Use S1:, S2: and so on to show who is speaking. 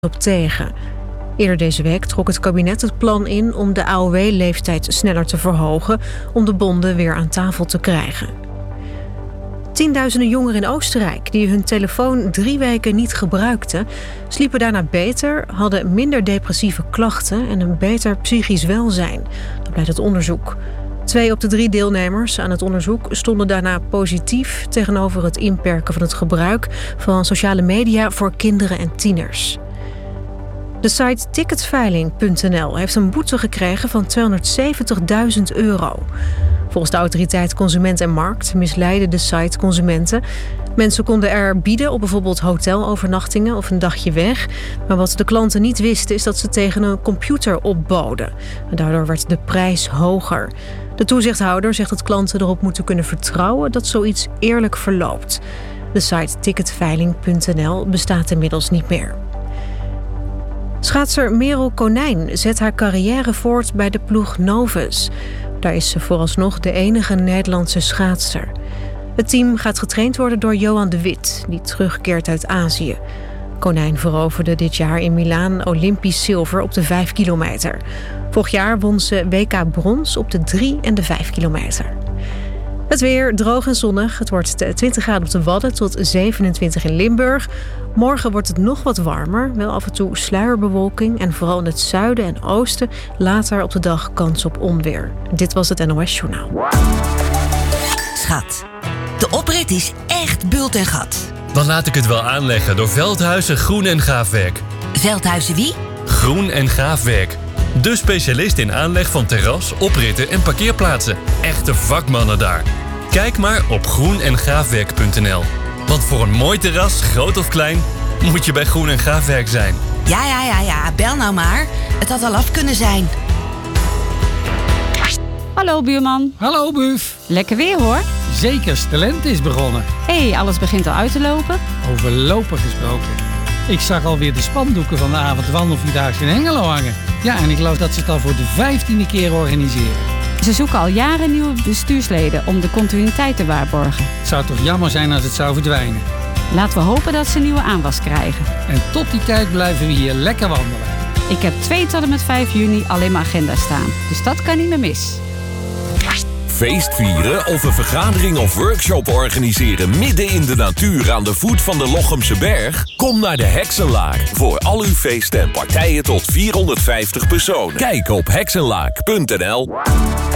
S1: op tegen. Eerder deze week trok het kabinet het plan in om de AOW-leeftijd sneller te verhogen om de bonden weer aan tafel te krijgen. Tienduizenden jongeren in Oostenrijk die hun telefoon 3 weken niet gebruikten, sliepen daarna beter, hadden minder depressieve klachten en een beter psychisch welzijn. Dat blijkt uit onderzoek. 2 op de 3 deelnemers aan het onderzoek stonden daarna positief tegenover het inperken van het gebruik van sociale media voor kinderen en tieners. De site Ticketveiling.nl heeft een boete gekregen van €270.000. Volgens de autoriteit Consument en Markt misleidde de site consumenten. Mensen konden er bieden op bijvoorbeeld hotelovernachtingen of een dagje weg. Maar wat de klanten niet wisten is dat ze tegen een computer opboden. En daardoor werd de prijs hoger. De toezichthouder zegt dat klanten erop moeten kunnen vertrouwen dat zoiets eerlijk verloopt. De site Ticketveiling.nl bestaat inmiddels niet meer. Schaatser Merel Konijn zet haar carrière voort bij de ploeg Novus. Daar is ze vooralsnog de enige Nederlandse schaatser. Het team gaat getraind worden door Johan de Wit, die terugkeert uit Azië. Konijn veroverde dit jaar in Milaan Olympisch zilver op de 5 kilometer. Vorig jaar won ze WK brons op de 3 en de 5 kilometer. Het weer droog en zonnig. Het wordt 20 graden op de Wadden tot 27 in Limburg. Morgen wordt het nog wat warmer. Wel af en toe sluierbewolking en vooral in het zuiden en oosten later op de dag kans op onweer. Dit was het NOS Journaal.
S2: Schat, de oprit is echt bult en gat.
S3: Dan laat ik het wel aanleggen door Veldhuizen Groen en Gaafwerk.
S2: Veldhuizen wie?
S3: Groen en Gaafwerk. De specialist in aanleg van terras, opritten en parkeerplaatsen. Echte vakmannen daar. Kijk maar op groenengaafwerk.nl. Want voor een mooi terras, groot of klein, moet je bij Groen en Gaafwerk zijn.
S2: Ja, bel nou maar. Het had al af kunnen zijn.
S4: Hallo buurman.
S5: Hallo buf.
S4: Lekker weer hoor.
S5: Zeker, talent is begonnen.
S4: Hé, alles begint al uit te lopen.
S5: Over lopen gesproken. Ik zag alweer de spandoeken van de avondwandelvierdaagse in Hengelo hangen. Ja, en ik geloof dat ze het al voor de 15e keer organiseren.
S4: Ze zoeken al jaren nieuwe bestuursleden om de continuïteit te waarborgen.
S5: Het zou toch jammer zijn als het zou verdwijnen.
S4: Laten we hopen dat ze nieuwe aanwas krijgen.
S5: En tot die tijd blijven we hier lekker wandelen.
S4: Ik heb 2 tot en met 5 juni al in mijn agenda staan. Dus dat kan niet meer mis.
S6: Feest vieren of een vergadering of workshop organiseren midden in de natuur aan de voet van de Lochemse Berg? Kom naar de Heksenlaak voor al uw feesten en partijen tot 450 personen. Kijk op heksenlaak.nl.